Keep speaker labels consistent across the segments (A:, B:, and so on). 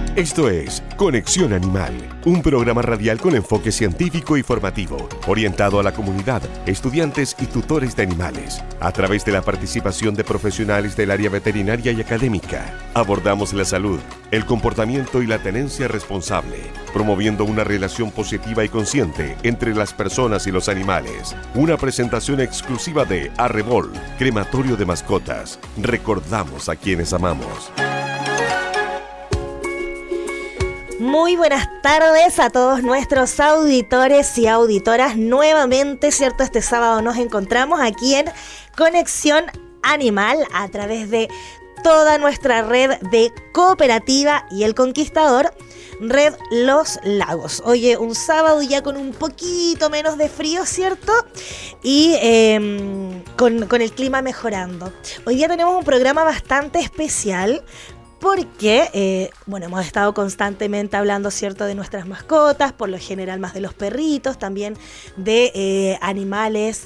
A: Esto es Conexión Animal, un programa radial con enfoque científico y formativo, orientado a la comunidad, estudiantes y tutores de animales. A través de la participación de profesionales del área veterinaria y académica, abordamos la salud, el comportamiento y la tenencia responsable, promoviendo una relación positiva y consciente entre las personas y los animales. Una presentación exclusiva de Arrebol, crematorio de mascotas. Recordamos a quienes amamos.
B: Muy buenas tardes a todos nuestros auditores y auditoras. Nuevamente, ¿cierto? Este sábado nos encontramos aquí en Conexión Animal a través de toda nuestra red de Cooperativa y El Conquistador, Red Los Lagos. Oye, un sábado ya con un poquito menos de frío, ¿cierto? Y con el clima mejorando. Hoy día tenemos un programa bastante especial porque, hemos estado constantemente hablando, ¿cierto?, de nuestras mascotas, por lo general más de los perritos, también de animales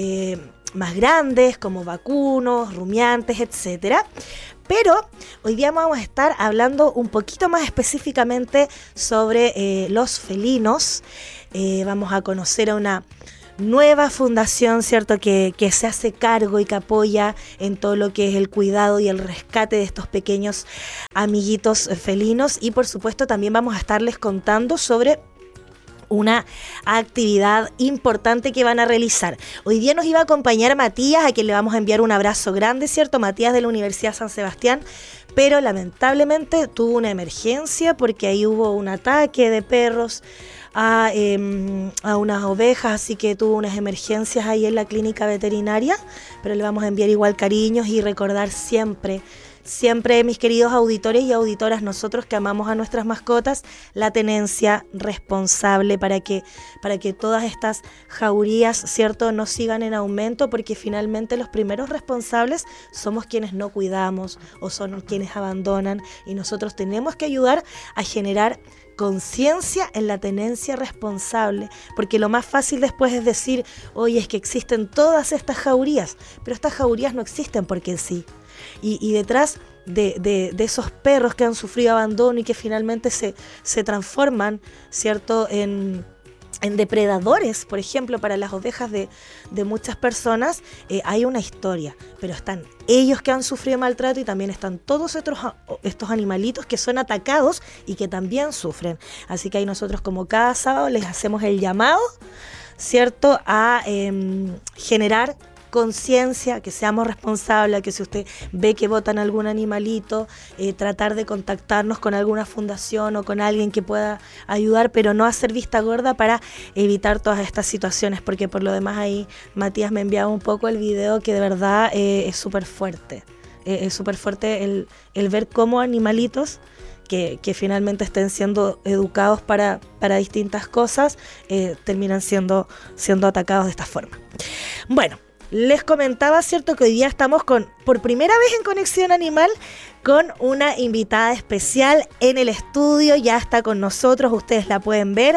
B: más grandes como vacunos, rumiantes, etcétera. Pero hoy día vamos a estar hablando un poquito más específicamente sobre los felinos. Vamos a conocer a una nueva fundación, ¿cierto?, que se hace cargo y que apoya en todo lo que es el cuidado y el rescate de estos pequeños amiguitos felinos. Y por supuesto también vamos a estarles contando sobre una actividad importante que van a realizar. Hoy día nos iba a acompañar Matías, a quien le vamos a enviar un abrazo grande, ¿cierto? Matías de la Universidad San Sebastián, pero lamentablemente tuvo una emergencia porque ahí hubo un ataque de perros a unas ovejas, así que tuvo unas emergencias ahí en la clínica veterinaria, pero le vamos a enviar igual cariños y recordar siempre, mis queridos auditores y auditoras, nosotros que amamos a nuestras mascotas, la tenencia responsable para que todas estas jaurías, ¿cierto?, no sigan en aumento, porque finalmente los primeros responsables somos quienes no cuidamos o son quienes abandonan, y nosotros tenemos que ayudar a generar conciencia en la tenencia responsable, porque lo más fácil después es decir, oye, es que existen todas estas jaurías, pero estas jaurías no existen porque sí. Y detrás de esos perros que han sufrido abandono y que finalmente se transforman, ¿cierto?, en depredadores, por ejemplo, para las ovejas de muchas personas, hay una historia, pero están ellos que han sufrido maltrato y también están todos estos animalitos que son atacados y que también sufren. Así que ahí nosotros, como cada sábado, les hacemos el llamado, ¿cierto?, a generar conciencia, que seamos responsables, que si usted ve que botan algún animalito, tratar de contactarnos con alguna fundación o con alguien que pueda ayudar, pero no hacer vista gorda para evitar todas estas situaciones, porque por lo demás ahí Matías me enviaba un poco el video que de verdad es súper fuerte. Es súper fuerte el ver cómo animalitos que finalmente estén siendo educados para distintas cosas, terminan siendo atacados de esta forma. Bueno, les comentaba, ¿cierto?, que hoy día estamos por primera vez en Conexión Animal con una invitada especial en el estudio. Ya está con nosotros, ustedes la pueden ver,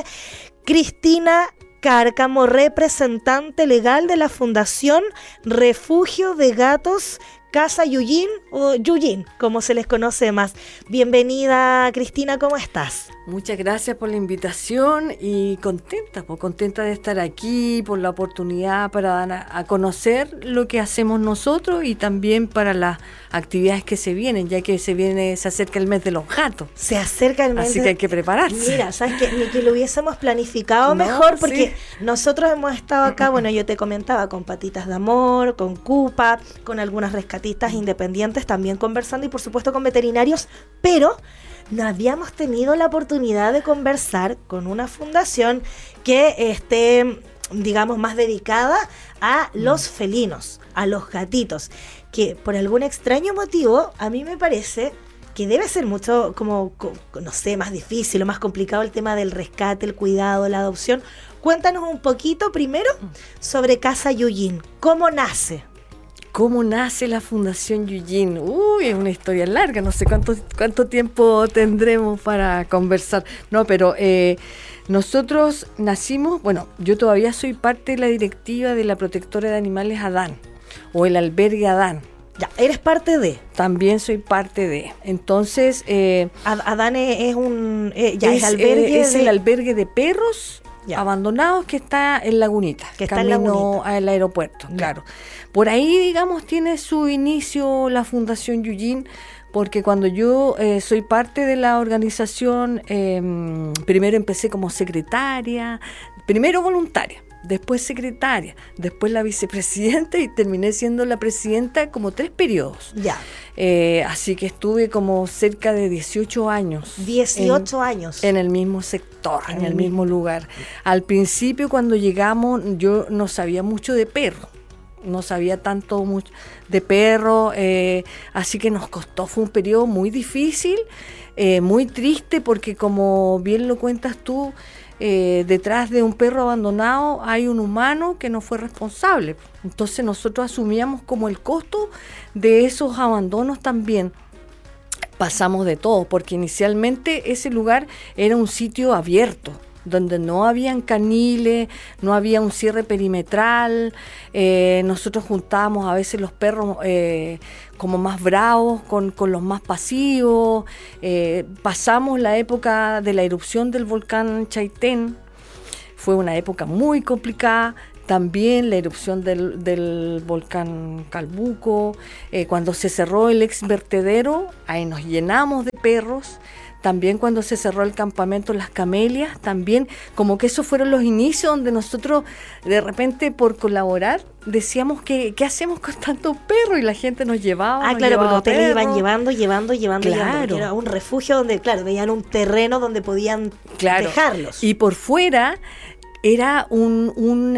B: Cristina Cárcamo, representante legal de la Fundación Refugio de Gatos Casa Yuyin, o Yuyin, como se les conoce más. Bienvenida, Cristina, ¿cómo estás?
C: Muchas gracias por la invitación y contenta de estar aquí, por la oportunidad para dar a conocer lo que hacemos nosotros y también para las actividades que se vienen, ya que se acerca el mes de los gatos.
B: Se acerca el mes.
C: Así que hay que prepararse.
B: Mira, ¿sabes qué? Ni que lo hubiésemos planificado mejor, porque nosotros hemos estado acá, bueno, yo te comentaba, con Patitas de Amor, con Cupa, con algunas rescatistas independientes también conversando y por supuesto con veterinarios, pero no habíamos tenido la oportunidad de conversar con una fundación que esté, digamos, más dedicada a los felinos, a los gatitos, que por algún extraño motivo a mí me parece que debe ser mucho, como, no sé, más difícil o más complicado el tema del rescate, el cuidado, la adopción. Cuéntanos un poquito primero sobre Casa Yuyin. ¿Cómo nace?
C: ¿Cómo nace la Fundación Yuyin? Uy, es una historia larga, no sé cuánto tiempo tendremos para conversar. No, pero nosotros nacimos, bueno, yo todavía soy parte de la directiva de la protectora de animales Adán, o el albergue Adán,
B: Ya, eres parte de.
C: También soy parte de. Entonces,
B: Adán es es albergue.
C: Es el albergue de perros abandonados que está en Lagunita,
B: que está en Lagunita,
C: al aeropuerto, claro. Por ahí, digamos, tiene su inicio la Fundación Yuyín, porque cuando yo soy parte de la organización, primero empecé como secretaria, primero voluntaria, después secretaria, después la vicepresidenta y terminé siendo la presidenta como 3 periodos.
B: Ya.
C: Así que estuve como cerca de 18 años.
B: 18 años.
C: En el mismo sector, en el mismo lugar. Al principio cuando llegamos yo no sabía mucho de perro. No sabía tanto mucho de perro, así que nos costó, fue un periodo muy difícil, muy triste, porque como bien lo cuentas tú, detrás de un perro abandonado hay un humano que no fue responsable. Entonces nosotros asumíamos como el costo de esos abandonos también. Pasamos de todo, porque inicialmente ese lugar era un sitio abierto, donde no habían caniles, no había un cierre perimetral, nosotros juntábamos a veces los perros como más bravos con los más pasivos, pasamos la época de la erupción del volcán Chaitén, fue una época muy complicada. También la erupción del volcán Calbuco, cuando se cerró el ex vertedero, ahí nos llenamos de perros. También cuando se cerró el campamento Las Camelias, también como que esos fueron los inicios donde nosotros de repente por colaborar decíamos que ¿qué hacemos con tantos perros? Y la gente nos llevaba.
B: Claro, porque ustedes iban llevando,
C: claro.
B: Era un refugio donde, claro, veían un terreno donde podían dejarlos.
C: Y por fuera era un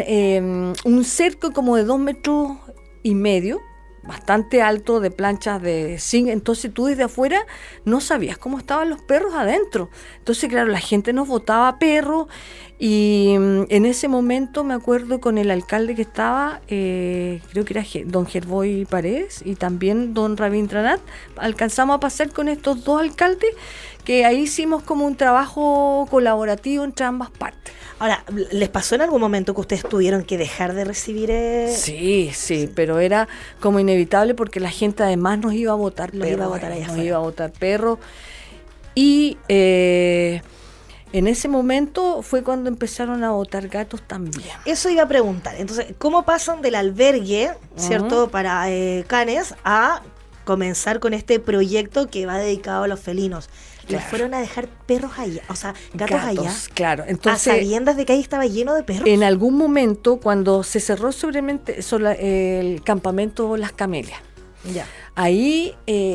C: cerco como de 2,5 metros, bastante alto, de planchas de zinc. Entonces tú desde afuera no sabías cómo estaban los perros adentro. Entonces, claro, la gente nos botaba perros y en ese momento me acuerdo con el alcalde que estaba, creo que era don Gerboy Paredes y también don Rabindranath, alcanzamos a pasar con estos 2 alcaldes, que ahí hicimos como un trabajo colaborativo entre ambas partes.
B: Ahora, ¿les pasó en algún momento que ustedes tuvieron que dejar de recibir?
C: Sí, pero era como inevitable porque la gente además nos iba a botar perros. Iba a botar perros. Y en ese momento fue cuando empezaron a botar gatos también.
B: Eso iba a preguntar. Entonces, ¿cómo pasan del albergue, ¿cierto?, para canes a comenzar con este proyecto que va dedicado a los felinos? Les fueron a dejar perros allá, o sea, gatos allá.
C: Claro. Entonces,
B: a sabiendas de que ahí estaba lleno de perros.
C: En algún momento, cuando se cerró el campamento Las Camelias, ahí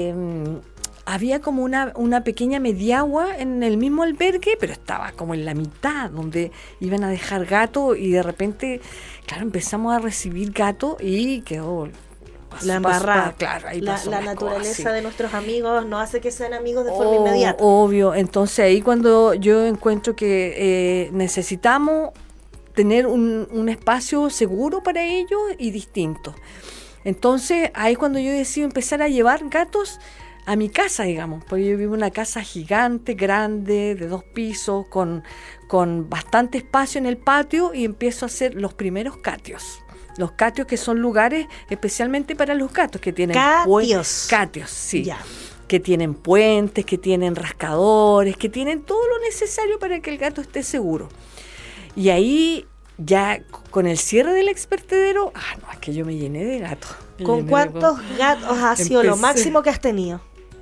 C: había como una pequeña mediagua en el mismo albergue, pero estaba como en la mitad, donde iban a dejar gatos, y de repente, claro, empezamos a recibir gatos y quedó
B: la embarrada.
C: Claro, ahí
B: la naturaleza de nuestros amigos no hace que sean amigos de forma inmediata.
C: Obvio. Entonces ahí cuando yo encuentro que necesitamos tener un espacio seguro para ellos y distinto. Entonces ahí cuando yo decido empezar a llevar gatos a mi casa, digamos, porque yo vivo en una casa gigante, grande, de 2 pisos, con bastante espacio en el patio, y empiezo a hacer los primeros catios. Los catios, que son lugares especialmente para los gatos, que tienen catios, sí. Ya. Que tienen puentes, que tienen rascadores, que tienen todo lo necesario para que el gato esté seguro. Y ahí, ya con el cierre del exvertedero, es que yo me llené de gatos.
B: ¿Con cuántos gatos ha sido lo máximo que has tenido?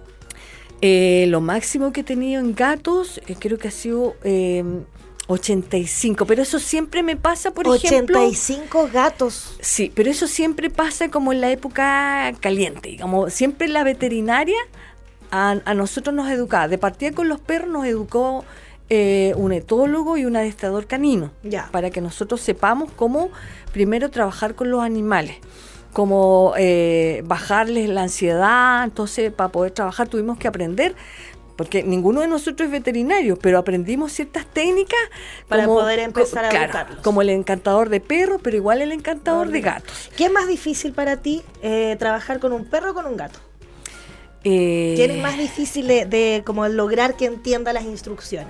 C: Lo máximo que he tenido en gatos, creo que ha sido 85, pero eso siempre me pasa, por ejemplo...
B: 85 gatos.
C: Sí, pero eso siempre pasa como en la época caliente, digamos, siempre la veterinaria a nosotros nos educaba. De partida con los perros nos educó un etólogo y un adestrador canino, para que nosotros sepamos cómo primero trabajar con los animales, cómo bajarles la ansiedad. Entonces, para poder trabajar tuvimos que aprender, porque ninguno de nosotros es veterinario, pero aprendimos ciertas técnicas
B: para poder empezar a educarlos.
C: Como el encantador de perros, pero igual el encantador de gatos.
B: ¿Qué es más difícil para ti, trabajar con un perro o con un gato? ¿Qué es más difícil de como lograr que entienda las instrucciones?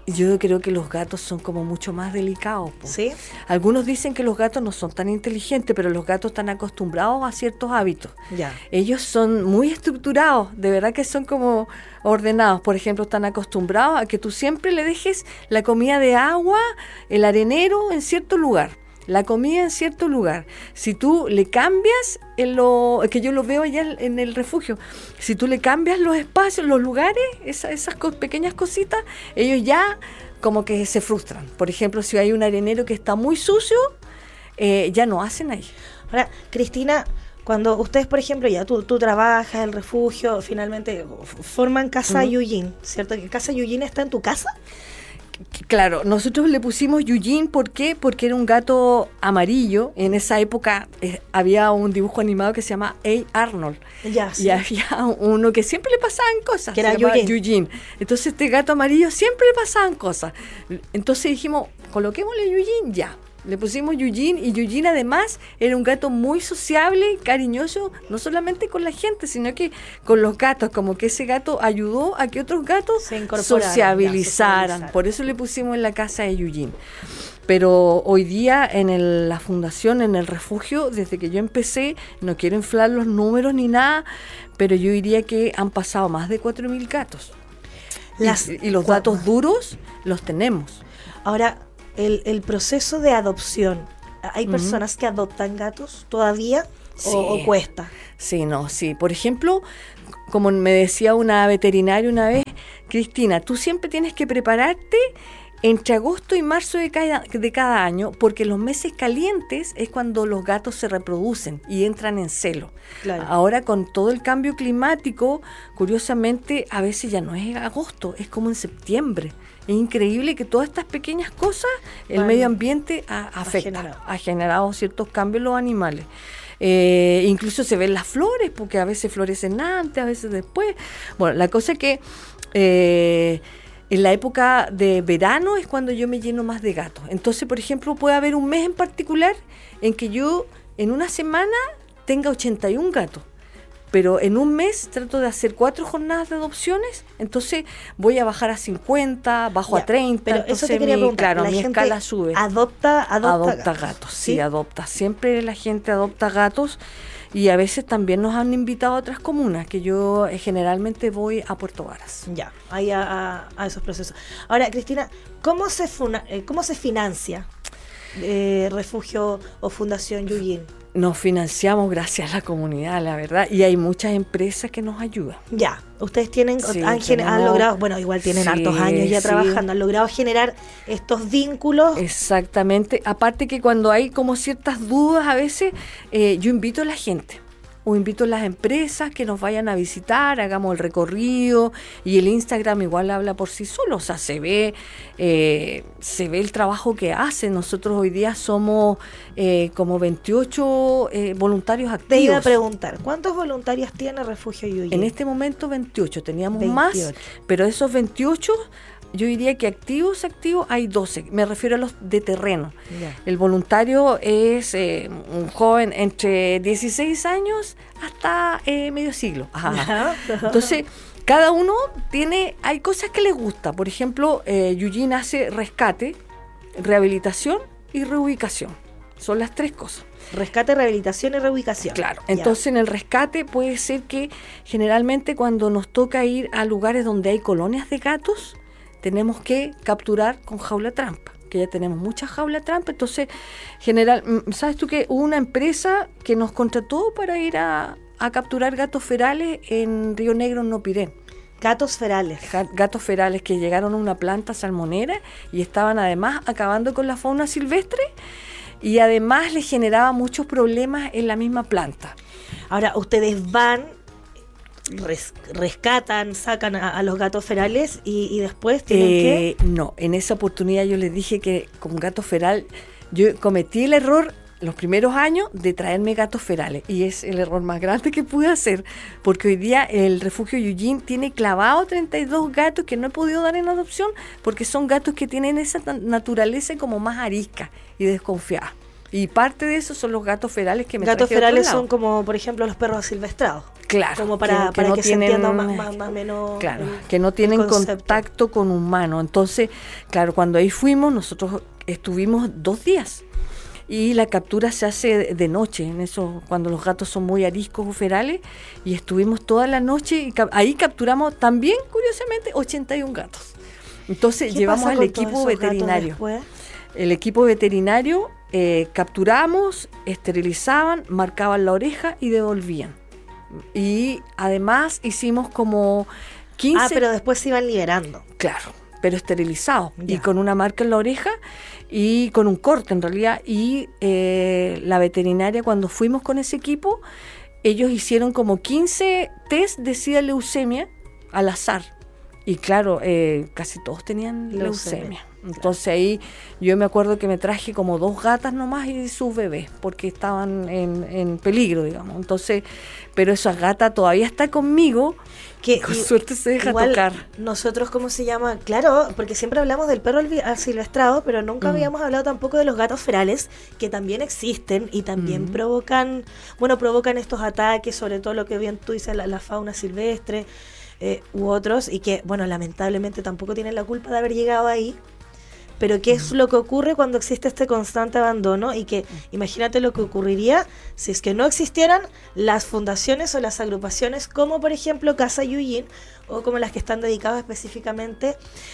C: Yo creo que los gatos son como mucho más delicados, po.
B: ¿Sí?
C: Algunos dicen que los gatos no son tan inteligentes, pero los gatos están acostumbrados a ciertos hábitos.
B: Ya.
C: Ellos son muy estructurados, de verdad que son como ordenados. Por ejemplo, están acostumbrados a que tú siempre le dejes la comida de agua, el arenero en cierto lugar, la comida en cierto lugar. Si tú le cambias, es que yo lo veo allá en el refugio, si tú le cambias los espacios, los lugares, esas pequeñas cositas, ellos ya como que se frustran. Por ejemplo, si hay un arenero que está muy sucio, ya no hacen ahí.
B: Ahora, Cristina, cuando ustedes, por ejemplo, ya tú trabajas, el refugio, finalmente forman Casa Yujin, ¿cierto? ¿Que Casa Yujin está en tu casa?
C: Claro, nosotros le pusimos Yujin, ¿por qué? Porque era un gato amarillo. En esa época había un dibujo animado que se llama A. Arnold.
B: Ya, sí.
C: Y había uno que siempre le pasaban cosas.
B: Que era
C: se llamaba
B: Yujin.
C: Yujin. Entonces este gato amarillo siempre le pasaban cosas. Entonces dijimos, coloquémosle Yujin ya. Le pusimos Yujin, y Yujin además era un gato muy sociable, cariñoso, no solamente con la gente, sino que con los gatos, como que ese gato ayudó a que otros gatos
B: Se incorporaran,
C: sociabilizaran. Por eso le pusimos en la casa de Yujin. Pero hoy día en la fundación, en el refugio, desde que yo empecé, no quiero inflar los números ni nada, pero yo diría que han pasado más de 4.000 gatos. Y los datos duros los tenemos.
B: Ahora, el proceso de adopción, ¿hay personas que adoptan gatos todavía
C: Sí.
B: o cuesta?
C: Sí, no, sí. Por ejemplo, como me decía una veterinaria una vez, Cristina, tú siempre tienes que prepararte entre agosto y marzo de cada año, porque los meses calientes es cuando los gatos se reproducen y entran en celo.
B: Claro.
C: Ahora, con todo el cambio climático, curiosamente, a veces ya no es agosto, es como en septiembre. Es increíble que todas estas pequeñas cosas, el medio ambiente afecta, ha generado ciertos cambios en los animales. Incluso se ven las flores, porque a veces florecen antes, a veces después. Bueno, la cosa es que en la época de verano es cuando yo me lleno más de gatos. Entonces, por ejemplo, puede haber un mes en particular en que yo en una semana tenga 81 gatos. Pero en un mes trato de hacer 4 jornadas de adopciones, entonces voy a bajar a 50, bajo a 30.
B: Pero
C: entonces
B: eso te quería preguntar,
C: claro,
B: ¿la
C: mi
B: gente
C: escala sube.
B: Adopta
C: gatos, sí, adopta. Siempre la gente adopta gatos, y a veces también nos han invitado a otras comunas, que yo generalmente voy a Puerto Varas.
B: Ya, ahí a esos procesos. Ahora, Cristina, ¿cómo se financia Refugio o Fundación Yujin?
C: Nos financiamos gracias a la comunidad, la verdad, y hay muchas empresas que nos ayudan.
B: Ya, ustedes
C: Sí,
B: han logrado, bueno, igual tienen
C: sí,
B: hartos años ya
C: sí.
B: trabajando, han logrado generar estos vínculos.
C: Exactamente. Aparte que cuando hay como ciertas dudas a veces, yo invito a la gente, o invito a las empresas que nos vayan a visitar, hagamos el recorrido, y el Instagram igual habla por sí solo, o sea, se ve el trabajo que hacen. Nosotros hoy día somos como 28 voluntarios activos.
B: Te iba a preguntar, ¿cuántos voluntarios tiene Refugio Yujin?
C: En este momento 28, teníamos
B: 28.
C: más, pero esos 28... Yo diría que activos hay 12, me refiero a los de terreno.
B: Ya.
C: El voluntario es un joven entre 16 años hasta medio siglo. Ajá. Entonces, cada uno hay cosas que les gusta. Por ejemplo, Yujin hace rescate, rehabilitación y reubicación. Son las 3 cosas.
B: Rescate, rehabilitación y reubicación.
C: Claro,
B: Ya.
C: entonces en el rescate puede ser que generalmente cuando nos toca ir a lugares donde hay colonias de gatos, tenemos que capturar con jaula trampa, que ya tenemos muchas jaulas trampa. Entonces, ¿sabes tú que hubo una empresa que nos contrató para ir a capturar gatos ferales en Río Negro, en Nopirén?
B: Gatos ferales.
C: Gatos ferales que llegaron a una planta salmonera y estaban además acabando con la fauna silvestre, y además les generaba muchos problemas en la misma planta.
B: Ahora, ustedes van, rescatan, sacan a los gatos ferales y después tienen que...
C: No, en esa oportunidad yo les dije que con gato feral, yo cometí el error los primeros años de traerme gatos ferales, y es el error más grande que pude hacer, porque hoy día el refugio Yujin tiene clavado 32 gatos que no he podido dar en adopción, porque son gatos que tienen esa naturaleza como más arisca y desconfiada. Y parte de eso son los gatos ferales que me traje
B: Gatos
C: de otro
B: ferales
C: lado.
B: son como, por ejemplo, los perros asilvestrados.
C: Claro,
B: como para
C: no
B: que
C: tienen,
B: se entienda más o menos.
C: Claro, que no tienen contacto con humano. Entonces, claro, cuando ahí fuimos, nosotros estuvimos 2 días. Y la captura se hace de noche, en eso, cuando los gatos son muy ariscos o ferales, y estuvimos toda la noche y ahí capturamos también, curiosamente, 81 gatos. Entonces llevamos al equipo veterinario. El equipo veterinario capturamos, esterilizaban, marcaban la oreja y devolvían. Y además hicimos como 15...
B: Ah, pero después se iban liberando.
C: Claro, pero esterilizados
B: Ya.
C: y con una marca en la oreja y con un corte en realidad. Y la veterinaria, cuando fuimos con ese equipo, ellos hicieron como 15 test de SIDA leucemia al azar. Y claro, casi todos tenían leucemia. Entonces ahí yo me acuerdo que me traje como 2 gatas nomás y sus bebés, porque estaban en peligro, digamos. Entonces, pero esa gata todavía está conmigo, que con suerte se deja tocar.
B: Nosotros, ¿cómo se llama? Claro, porque siempre hablamos del perro asilvestrado, pero nunca habíamos hablado tampoco de los gatos ferales, que también existen y también provocan estos ataques, sobre todo lo que bien tú dices, la fauna silvestre u otros, y que, bueno, lamentablemente tampoco tienen la culpa de haber llegado ahí. Pero ¿qué es lo que ocurre cuando existe este constante abandono? Y que imagínate lo que ocurriría si es que no existieran las fundaciones o las agrupaciones como por ejemplo Casa Yuyín o como las que están dedicadas específicamente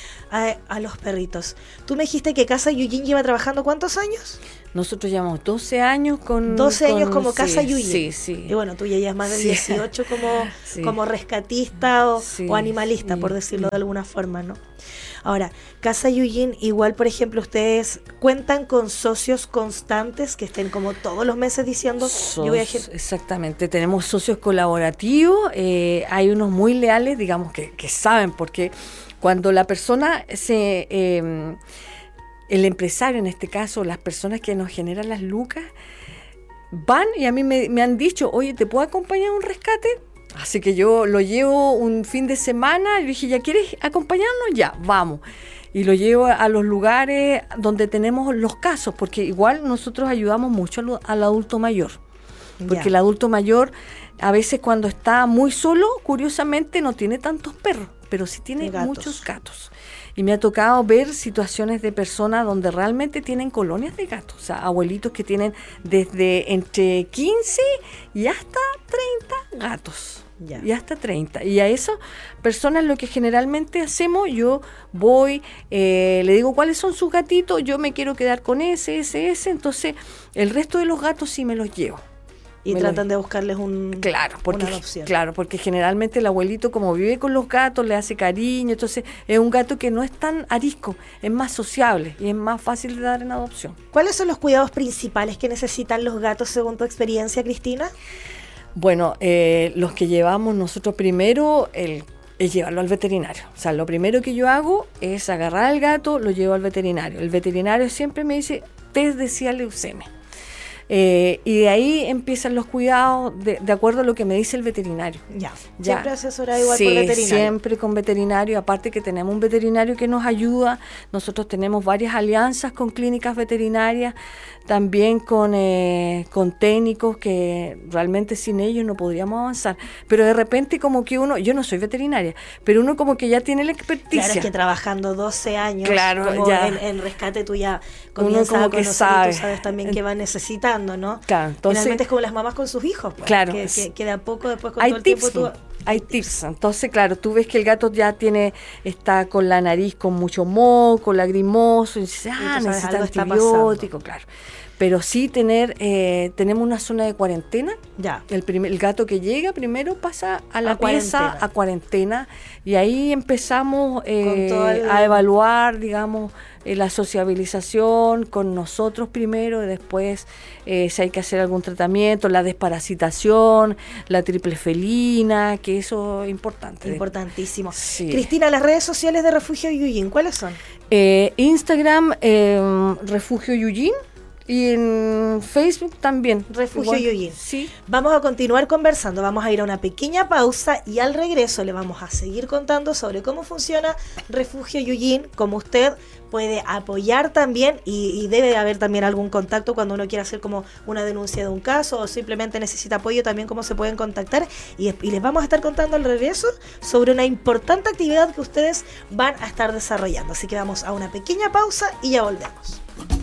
B: a los perritos. Tú me dijiste que Casa Yuyín lleva trabajando ¿cuántos años?
C: Nosotros llevamos 12 años con...
B: 12 años como Casa Yuyín.
C: Sí, sí.
B: Y bueno, tú ya llevas más de 18 como rescatista o animalista, por decirlo de alguna forma, ¿no? Ahora, Casa Yuyín, igual, por ejemplo, ustedes cuentan con socios constantes que estén como todos los meses diciendo...
C: Exactamente, tenemos socios colaborativos, hay unos muy leales, digamos, que saben, porque cuando la persona el empresario en este caso, las personas que nos generan las lucas, van y a mí me han dicho, oye, ¿te puedo acompañar a un rescate? Así que yo lo llevo un fin de semana y dije, ¿ya quieres acompañarnos? Ya, vamos. Y lo llevo a los lugares donde tenemos los casos, porque igual nosotros ayudamos mucho al adulto mayor. Porque el adulto mayor a veces cuando está muy solo, curiosamente no tiene tantos perros, pero sí tiene muchos gatos. Y me ha tocado ver situaciones de personas donde realmente tienen colonias de gatos, o sea, abuelitos que tienen desde entre 15 y hasta 30 gatos. Y hasta 30. Y a esas personas lo que generalmente hacemos, yo voy, le digo cuáles son sus gatitos, yo me quiero quedar con ese, entonces el resto de los gatos sí me los llevo.
B: Y tratan de buscarles una adopción.
C: Claro, porque generalmente el abuelito, como vive con los gatos, le hace cariño, entonces es un gato que no es tan arisco, es más sociable y es más fácil de dar en adopción.
B: ¿Cuáles son los cuidados principales que necesitan los gatos según tu experiencia, Cristina?
C: Bueno, los que llevamos nosotros primero es llevarlo al veterinario. O sea, lo primero que yo hago es agarrar al gato, lo llevo al veterinario. El veterinario siempre me dice, test de SIDA leucemia. Y de ahí empiezan los cuidados de acuerdo a lo que me dice el veterinario.
B: Siempre asesorado igual por veterinario.
C: Siempre con veterinario, aparte que tenemos un veterinario que nos ayuda. Nosotros tenemos varias alianzas con clínicas veterinarias, también con técnicos que realmente sin ellos no podríamos avanzar. Pero de repente como que uno, yo no soy veterinaria, pero uno como que ya tiene la experticia.
B: Claro, es que trabajando 12 años
C: como ya,
B: en rescate tú ya comienzas a conocer y tú sabes también qué va necesitando, ¿no?
C: Claro, entonces,
B: finalmente es como las mamás con sus hijos, pues,
C: claro,
B: que de a poco después con
C: hay
B: todo el
C: tips,
B: tiempo
C: hay tips. Entonces, claro, tú ves que el gato ya está con la nariz con mucho moco, lagrimoso, y dices, necesita antibiótico, claro. Pero sí tenemos una zona de cuarentena. El gato que llega primero pasa a la pieza a cuarentena y ahí empezamos a evaluar, digamos, la sociabilización con nosotros primero y después si hay que hacer algún tratamiento, la desparasitación, la triple felina, que eso es importante.
B: Importantísimo.
C: Sí.
B: Cristina, las redes sociales de Refugio Yuyín, ¿cuáles son?
C: Instagram, Refugio Yuyín. Y en Facebook también.
B: Refugio Yuyín.
C: Sí.
B: Vamos a continuar conversando, vamos a ir a una pequeña pausa y al regreso le vamos a seguir contando sobre cómo funciona Refugio Yuyín, cómo usted puede apoyar también y debe haber también algún contacto cuando uno quiera hacer como una denuncia de un caso o simplemente necesita apoyo, también cómo se pueden contactar y les vamos a estar contando al regreso sobre una importante actividad que ustedes van a estar desarrollando. Así que vamos a una pequeña pausa y ya volvemos.